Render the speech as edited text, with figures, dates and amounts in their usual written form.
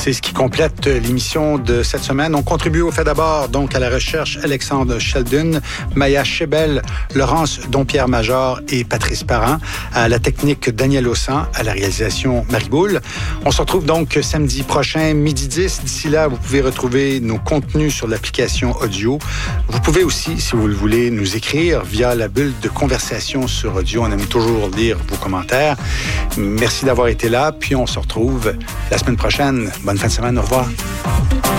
C'est ce qui complète l'émission de cette semaine. On contribue au fait d'abord, donc, à la recherche, Alexandre Sheldon, Maya Chebel, Laurence Dompierre-Major et Patrice Parent, à la technique Daniel Ossan, à la réalisation Marie Boule. On se retrouve donc samedi prochain, midi 10. D'ici là, vous pouvez retrouver nos contenus sur l'application audio. Vous pouvez aussi, si vous le voulez, nous écrire via la bulle de conversation sur audio. On aime toujours lire vos commentaires. Merci d'avoir été là, puis on se retrouve la semaine prochaine. Bonne fin de semaine, au revoir.